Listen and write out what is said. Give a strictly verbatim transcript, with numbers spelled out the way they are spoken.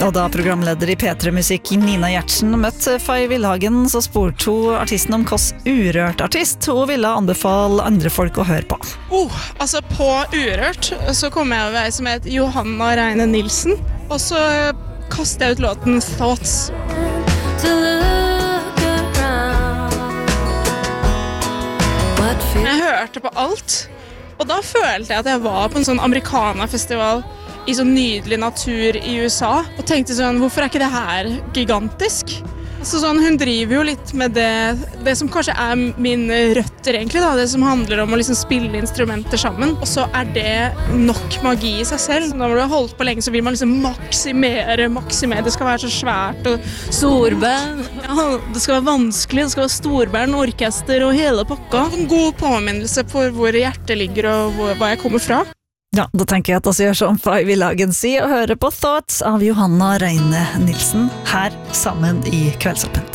Og da programleder i P tre Musikk Nina Gjertsen møtte Fay Villhagen, så spurte hun artisten om hvilken urørt artist hun ville anbefale andre folk å høre på. Oh, altså på urørt så kom jeg over ei som het Johanna Reine Nilsen, og så kastet jeg ut låten Thoughts. Jeg hørte på alt, og da følte jeg at jeg var på en sånn Americana-festival i sånn nydelig natur i U S A, og tenkte sånn, hvorfor er ikke det her gigantisk? Så sånn, hun driver jo litt med det, det som kanskje er min røtter egentlig, da, det som handler om å liksom spille instrumenter sammen, og så er det nok magi i seg selv. Når du har holdt på lenge, så vil man liksom maksimere, maksimere, det skal være så svært og storband. Ja, det skal være vanskelig, det skal være storband, orkester og hele pakka. En god påminnelse for hvor hjertet ligger og hvor, hva jeg kommer fra. Ja, da tenker jeg at vi gjør som Fay Villhagen sier, og hører på Thoughts av Johanna Reine Nilsen her sammen i Kveldsåpent.